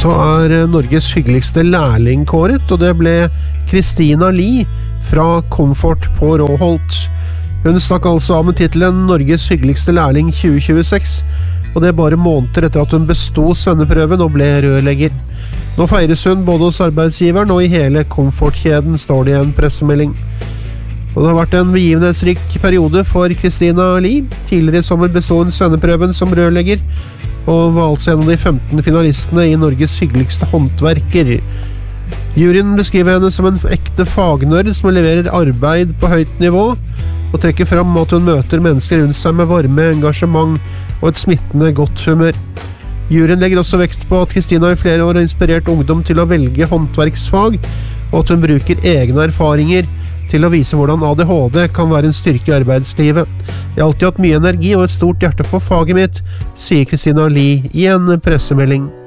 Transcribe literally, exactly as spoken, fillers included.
så er Norges hyggeligste lærling kåret, og det ble Kristina Lie fra Comfort på Råholt. Hun stakk altså av med titelen Norges hyggeligste lærling tjue tjueseks, og det bare måneder etter at hun bestod svenneprøven og ble rørlegger. Nå feires hun både hos arbeidsgiveren og i hele Comfort-kjeden, står det i en pressemelding. Og det har vært en begivenhetsrik periode for Kristina Lie. Tidligere i sommer bestod hun svenneprøven som rørlegger, og var altså en av de femten finalistene i Norges hyggeligste håndverker. Juryen beskriver henne som en ekte fagnørd som leverer arbeid på høyt nivå, og trekker fram at hun møter mennesker rundt seg med varme, engasjement og et smittende godt humør. Juryen legger også vekt på at Kristina i flere år har inspirert ungdom til å velge håndverksfag, og at hun bruker egne erfaringer til å vise hvordan A D H D kan være en styrke i arbeidslivet. Jeg har alltid hatt mye energi og et stort hjerte for faget mitt, sier Kristina Lie i en pressemelding.